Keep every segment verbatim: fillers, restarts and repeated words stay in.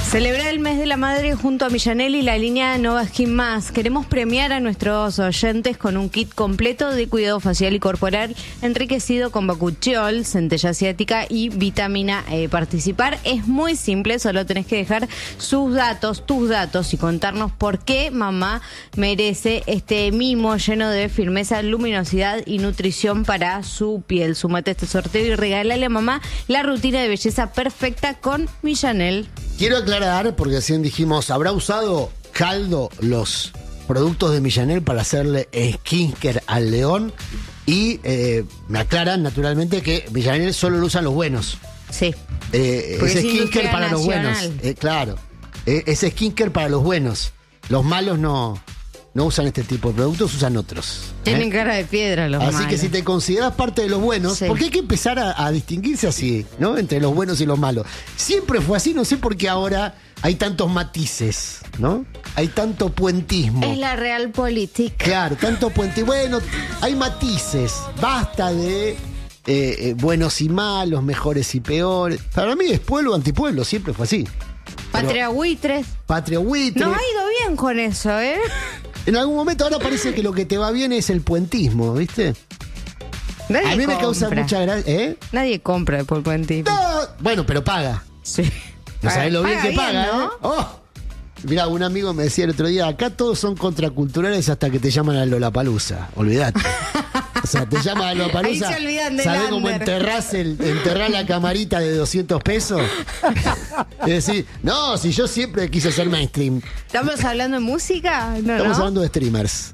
Celebrar el mes de la madre junto a Millanel y la línea Nova Skin Más. Queremos premiar a nuestros oyentes con un kit completo de cuidado facial y corporal enriquecido con bakuchiol, centella asiática y vitamina E. Participar es muy simple, solo tenés que dejar sus datos, tus datos y contarnos por qué mamá merece este mimo lleno de firmeza, luminosidad y nutrición para su piel. Sumate a este sorteo y regálale a mamá la rutina de belleza perfecta con Millanel. Quiero aclarar, porque recién dijimos, ¿habrá usado Caldo los productos de Millanel para hacerle skincare al león? Y eh, me aclaran naturalmente que Millanel solo lo usan los buenos. Sí. Eh, es skincare para los buenos. Eh, claro. Eh, es skincare para los buenos. Los malos no, no usan este tipo de productos, usan otros. Tienen ¿eh? cara de piedra los Así malos. que si te consideras parte de los buenos, Sí. porque hay que empezar a, a distinguirse así, ¿no? Entre los buenos y los malos. Siempre fue así, no sé por qué ahora hay tantos matices, ¿no? Hay tanto puentismo. Es la realpolitik. Claro, tanto puente. Bueno, hay matices. Basta de eh, eh, buenos y malos, mejores y peores. Para mí es pueblo antipueblo, siempre fue así. Patria buitres. Patria buitre. Nos ha ido bien con eso, ¿eh? En algún momento ahora parece que lo que te va bien es el puentismo, ¿viste? Nadie A mí me compra. causa mucha gracia. ¿Eh? Nadie compra por puentismo. No, bueno, pero paga. Sí. No sabés lo bien Paga que paga, ¿no? ¿eh? Oh. Mirá, un amigo me decía el otro día, acá todos son contraculturales hasta que te llaman a Lollapalooza. Olvídate. O sea, te llaman a Lollapalooza. Ahí se olvidan del ¿Sabés cómo under. enterrás, el, enterrás la camarita de doscientos pesos? Es decir, no, si yo siempre quise ser mainstream. ¿Estamos hablando de música? No, Estamos ¿no? hablando de streamers.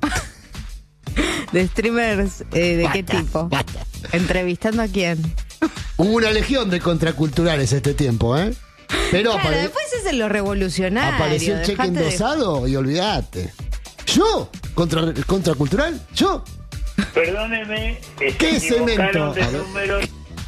¿De streamers eh, de Basta, qué tipo? basta. ¿Entrevistando a quién? Hubo una legión de contraculturales este tiempo, ¿eh? Pero Claro, apare- después es en lo revolucionario. apareció el cheque dejate de- endosado y olvídate. ¿Yo? ¿Contra, ¿Contracultural? ¿Yo? Perdóneme, ¿Qué ¿Qué cemento? de A ver. número.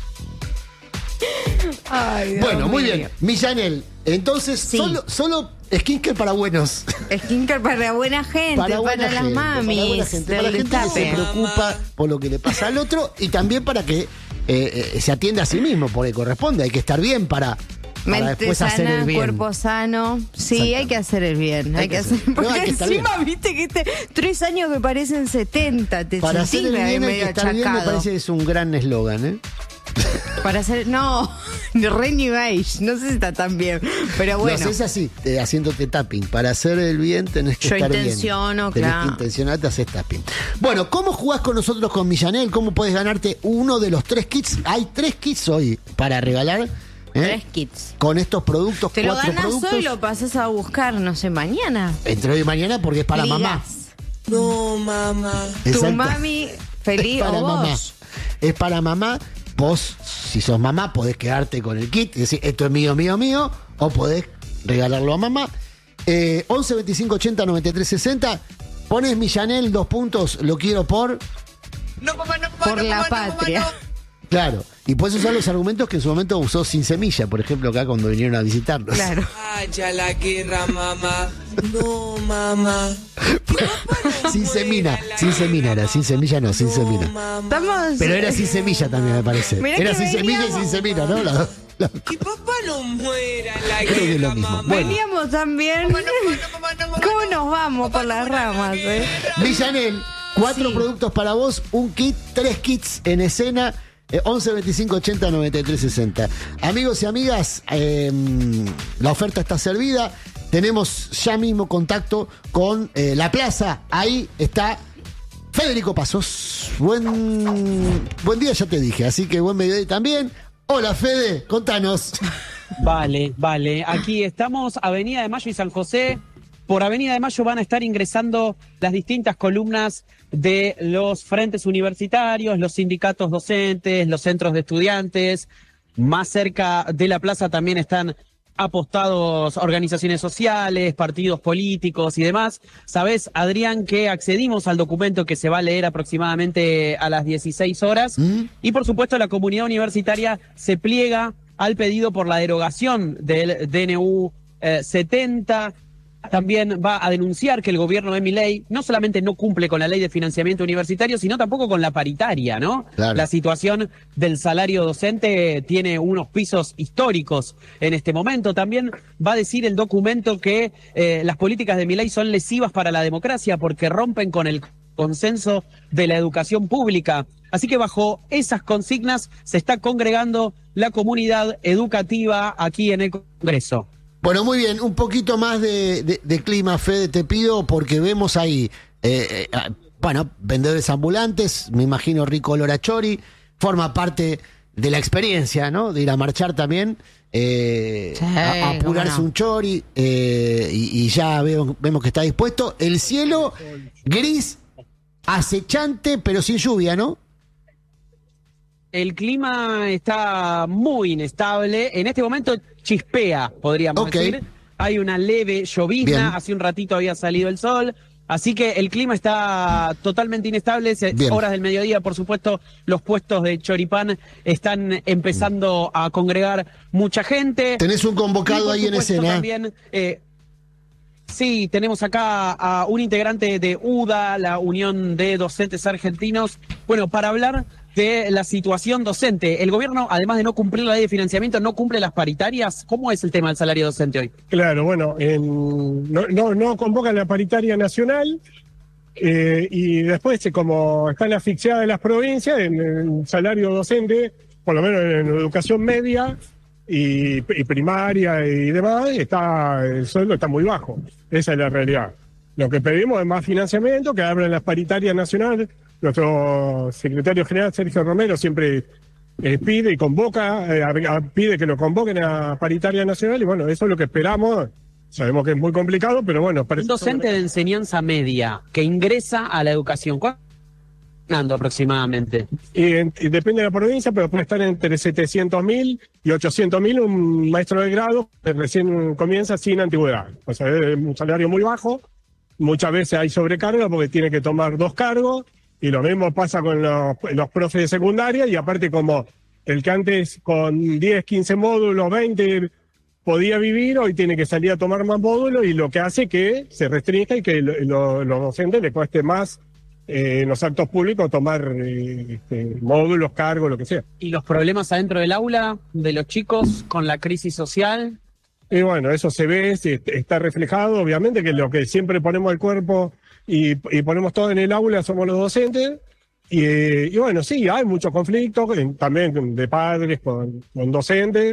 Ay, Dios Bueno, muy mío. bien. Millanel, entonces, Sí. solo, solo skincare para buenos. Skincare para buena gente, para, buena las gente, mamis. Para buena gente, para la del gente que se destape. preocupa por lo que le pasa al otro y también para que eh, eh, se atienda a sí mismo, porque corresponde. Hay que estar bien para, para Mente después hacer sana, el bien. cuerpo sano. Sí, Exacto. hay que hacer el bien. Hay Hay, que que hacer- hacer. no, Porque hay que estar encima, bien. viste que este, tres años me parecen setenta. Te Para hacer sentís el bien hay medio que estar bien, me achacado. parece que es un gran eslogan, ¿eh? Para hacer. No, re New Age. No sé si está tan bien. Pero bueno. No, es así, eh, haciéndote tapping. Para hacer el bien tenés que Yo estar intenciono, bien. Tenés claro. que intencionar, te haces tapping. Bueno, ¿cómo jugás con nosotros con Millanel? ¿Cómo podés ganarte uno de los tres kits? Hay tres kits hoy para regalar. ¿eh? Tres kits. Con estos productos, Te lo cuatro ganas productos. hoy y lo pasas a buscar, no sé, mañana. Entre hoy y mañana porque es para Ligas. mamá. No, mamá. Tu Exacto. mami feliz Es para o vos. mamá. Es para mamá. Vos, si sos mamá, podés quedarte con el kit y decir, esto es mío, mío, mío, o podés regalarlo a mamá. Eh, once, veinticinco, ochenta, noventa y tres, sesenta. Pones Millanel, dos puntos, lo quiero por... No, mamá, no, mamá, Por no, la mamá, no, patria. mamá, Claro, y puedes usar los argumentos que en su momento usó Sin Semilla, por ejemplo, acá cuando vinieron a visitarnos. Claro. no. Vaya la guerra, mamá. No, mamá. Que papá no Sin muera semina, la sin semina era, sin semilla no, sin No, semina. mamá. Estamos. Pero era sin semilla también, me parece. Mirá Era que sin semilla y veníamos- sin semilla, ¿no? La- la- Que papá no muera en la Creo que es guerra, lo mismo. mamá. Bueno. Veníamos también. Mamá, no, mamá, no, mamá, no, mamá, ¿Cómo no. nos vamos por las ramas, eh? Millanel, cuatro Sí. productos para vos, un kit, tres kits en escena. eh, once, veinticinco, ochenta, noventa y tres, sesenta. Amigos y amigas, eh, la oferta está servida. Tenemos ya mismo contacto con eh, la plaza. Ahí está Federico Pasos. Buen, buen día, ya te dije, así que buen mediodía también. Hola, Fede, contanos. Vale, vale. Aquí estamos, Avenida de Mayo y San José. Por Avenida de Mayo van a estar ingresando las distintas columnas de los frentes universitarios, los sindicatos docentes, los centros de estudiantes. Más cerca de la plaza también están apostados organizaciones sociales, partidos políticos y demás. Sabés, Adrián, que accedimos al documento que se va a leer aproximadamente a las dieciséis horas. ¿Mm? Y por supuesto la comunidad universitaria se pliega al pedido por la derogación del D N U eh, setenta. también va a denunciar que el gobierno de Milei no solamente no cumple con la ley de financiamiento universitario, sino tampoco con la paritaria, ¿no? Claro. La situación del salario docente tiene unos pisos históricos en este momento. También va a decir el documento que eh, las políticas de Milei son lesivas para la democracia porque rompen con el consenso de la educación pública. Así que bajo esas consignas se está congregando la comunidad educativa aquí en el Congreso. Bueno, muy bien, un poquito más de, de, de clima, Fede, te pido, porque vemos ahí, eh, eh, bueno, vendedores ambulantes, me imagino rico olor a chori, forma parte de la experiencia, ¿no? De ir a marchar también, eh, sí, a, a apurarse no. un chori, eh, y, y ya veo, vemos que está dispuesto. El cielo gris, acechante, pero sin lluvia, ¿no? El clima está muy inestable. En este momento chispea, podríamos Okay. decir. Hay una leve llovizna. Bien. Hace un ratito había salido el sol. Así que el clima está totalmente inestable. Se- Bien. Horas del mediodía, por supuesto, los puestos de choripán están empezando a congregar mucha gente. Tenés un Y, convocado por ahí en supuesto, escena. También, eh, sí, tenemos acá a un integrante de U D A, la Unión de Docentes Argentinos, bueno, para hablar de la situación docente. El gobierno, además de no cumplir la ley de financiamiento, no cumple las paritarias. ¿Cómo es el tema del salario docente hoy? Claro, bueno, en- no, no, no convocan la paritaria nacional eh, y después, eh, como están asfixiadas las provincias, en el salario docente, por lo menos en educación media y, y primaria y demás, está el sueldo está muy bajo. Esa es la realidad. Lo que pedimos es más financiamiento, que abran las paritarias nacionales. Nuestro secretario general, Sergio Romero, siempre eh, pide y convoca, eh, a- a- pide que lo convoquen a paritaria nacional y bueno, eso es lo que esperamos. Sabemos que es muy complicado, pero bueno, Un parece... docente de enseñanza media que ingresa a la educación, ¿cuánto está ganando aproximadamente? Y, en- y depende de la provincia, pero puede estar entre setecientos mil y ochocientos mil un maestro de grado que recién comienza sin antigüedad. O sea, es un salario muy bajo, muchas veces hay sobrecarga porque tiene que tomar dos cargos, y lo mismo pasa con los, los profes de secundaria, y aparte como el que antes con diez, quince módulos, veinte podía vivir, hoy tiene que salir a tomar más módulos, y lo que hace que se restrinja y que lo- lo- los docentes le cueste más eh, en los actos públicos tomar eh, este, módulos, cargos, lo que sea. ¿Y los problemas adentro del aula de los chicos con la crisis social? Y bueno, eso se ve, se- está reflejado, obviamente, que lo que siempre ponemos el cuerpo y, y ponemos todo en el aula somos los docentes. Y, eh, y bueno, sí, hay muchos conflictos, eh, también de padres con, con docentes.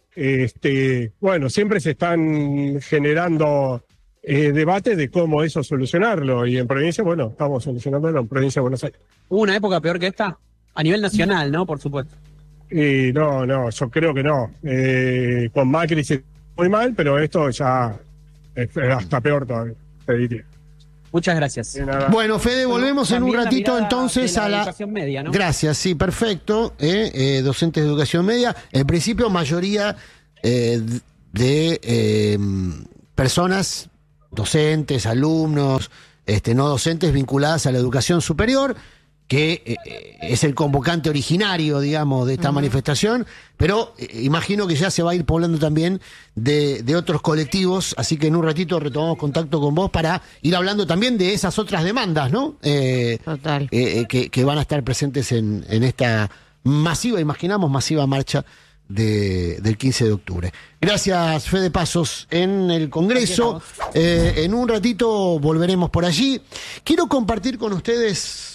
Este, bueno, siempre se están generando eh, debates de cómo eso solucionarlo. Y en provincia, bueno, estamos solucionándolo en provincia de Buenos Aires. ¿Hubo una época peor que esta? A nivel nacional, ¿no? Por supuesto. Y no, no, yo creo que no. Eh, con Macri se muy mal, pero esto ya es hasta peor todavía, te diría. Muchas gracias. De nada. Bueno, Fede, volvemos en un También la ratito mirada entonces de la a la... educación media, ¿no? Gracias, sí, perfecto. eh, eh, docentes de educación media. En principio, mayoría eh, de eh, personas, docentes, alumnos, este, no docentes vinculadas a la educación superior, que eh, es el convocante originario, digamos, de esta manifestación, pero eh, imagino que ya se va a ir poblando también de, de otros colectivos, así que en un ratito retomamos contacto con vos para ir hablando también de esas otras demandas, ¿no? Eh, Total. eh, eh, que, que van a estar presentes en, en esta masiva, imaginamos, masiva marcha de, del quince de octubre. Gracias, Fede Pasos, en el Congreso. Eh, en un ratito volveremos por allí. Quiero compartir con ustedes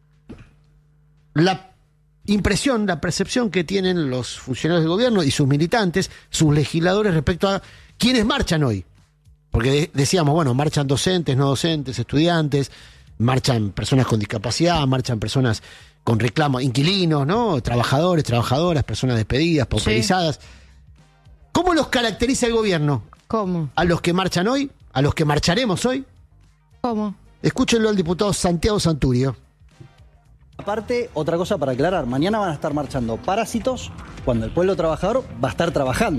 la impresión, la percepción que tienen los funcionarios del gobierno y sus militantes, sus legisladores respecto a quienes marchan hoy. Porque de- decíamos, bueno, marchan docentes, no docentes, estudiantes, marchan personas con discapacidad, marchan personas con reclamos, inquilinos, ¿no? Trabajadores, trabajadoras, personas despedidas, pauperizadas. ¿Cómo los caracteriza el gobierno? ¿Cómo? A los que marchan hoy, a los que marcharemos hoy. ¿Cómo? Escúchenlo al diputado Santiago Santurio. Aparte, otra cosa para aclarar, mañana van a estar marchando parásitos cuando el pueblo trabajador va a estar trabajando.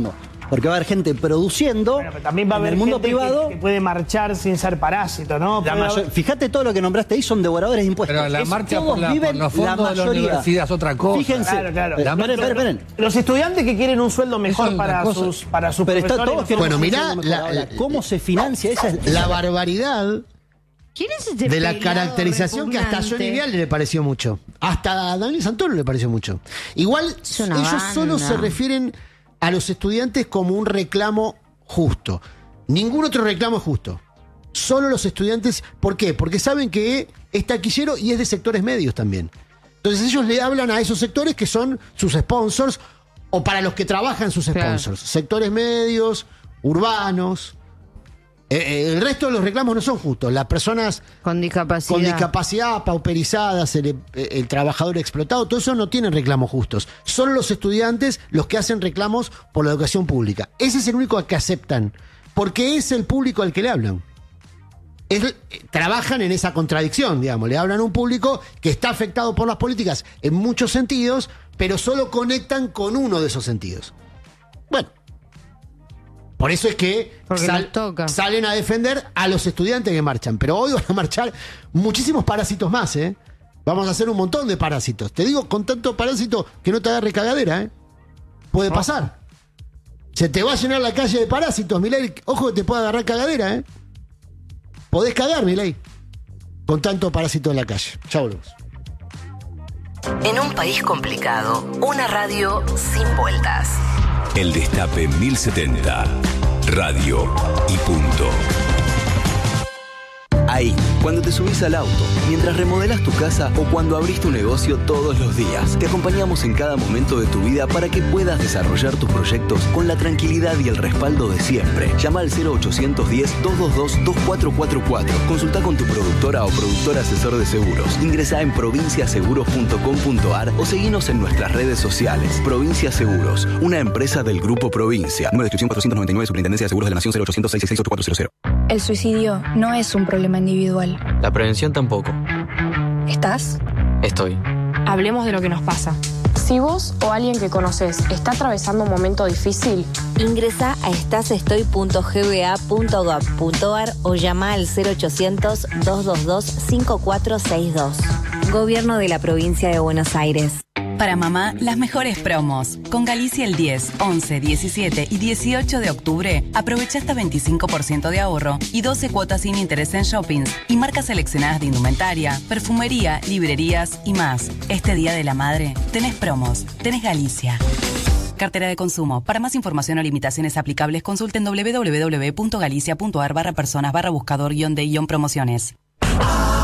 Porque va a haber gente produciendo Bueno, pero también va a en haber el mundo gente privado. que, que puede marchar sin ser parásito, ¿no? La Puede mayor- haber- Fíjate todo lo que nombraste ahí, son devoradores de impuestos. Pero la Es- marcha todos por, la, por viven los fondos la de la mayoría. universidad es otra cosa. Fíjense. Claro, claro. Eh, Esperen, esperen, esperen. Los estudiantes que quieren un sueldo mejor Eso es para una cosa. sus, para sus Pero está profesores. todos queremos Bueno, un mirá, sueldo mejor. la- Ahora, ¿cómo se financia esa? La barbaridad ¿Quién es este de la pelado caracterización que hasta a Johnny repugnante? Viale le pareció mucho. Hasta a Daniel Santoro le pareció mucho. Igual Es una ellos banda. solo se refieren a los estudiantes como un reclamo justo. Ningún otro reclamo es justo. Solo los estudiantes. ¿Por qué? Porque saben que es taquillero y es de sectores medios también. Entonces ellos le hablan a esos sectores que son sus sponsors o para los que trabajan sus Claro. sponsors. Sectores medios, urbanos. Eh, eh, el resto de los reclamos no son justos. Las personas Con discapacidad. con discapacidad, pauperizadas, el, el trabajador explotado, todo eso no tienen reclamos justos. Son los estudiantes los que hacen reclamos por la educación pública. Ese es el único que aceptan, porque es el público al que le hablan. Es- trabajan en esa contradicción, digamos. Le hablan a un público que está afectado por las políticas en muchos sentidos, pero solo conectan con uno de esos sentidos. Bueno. Por eso es que Porque sal- nos toca. salen a defender a los estudiantes que marchan. Pero hoy van a marchar muchísimos parásitos más, ¿eh? Vamos a hacer un montón de parásitos. Te digo, con tanto parásito que no te agarre cagadera, ¿eh? Puede pasar. Se te va a llenar la calle de parásitos, Milei. Ojo que te puede agarrar cagadera, ¿eh? Podés cagar, Milei. Con tanto parásito en la calle. Ya volvemos. En un país complicado, una radio sin vueltas. El Destape mil setenta. Radio y punto. Ahí, cuando te subís al auto, mientras remodelas tu casa o cuando abrís tu negocio todos los días, te acompañamos en cada momento de tu vida para que puedas desarrollar tus proyectos con la tranquilidad y el respaldo de siempre. Llama al cero ochocientos diez, doscientos veintidós, veinticuatro cuarenta y cuatro. Consulta con tu productora o productor asesor de seguros. Ingresá en provincia seguros punto com punto ar o seguinos en nuestras redes sociales. Provincia Seguros, una empresa del Grupo Provincia. Número de inscripción cuatrocientos noventa y nueve, Superintendencia de Seguros de la Nación, cero ochocientos seis seis seis ocho cuatro cero cero. El suicidio no es un problema individual. La prevención tampoco. ¿Estás? Estoy. Hablemos de lo que nos pasa. Si vos o alguien que conoces está atravesando un momento difícil, ingresa a estasestoy punto g b a punto gov punto ar o llama al cero ochocientos, doscientos veintidós, cincuenta y cuatro sesenta y dos. Gobierno de la Provincia de Buenos Aires. Para mamá, las mejores promos. Con Galicia el diez, once, diecisiete y dieciocho de octubre, aprovecha hasta veinticinco por ciento de ahorro y doce cuotas sin interés en shoppings y marcas seleccionadas de indumentaria, perfumería, librerías y más. Este Día de la Madre, tenés promos, tenés Galicia. Cartera de consumo. Para más información o limitaciones aplicables, consulten doble u doble u doble u punto galicia punto ar barra personas barra buscador guión de guión promociones.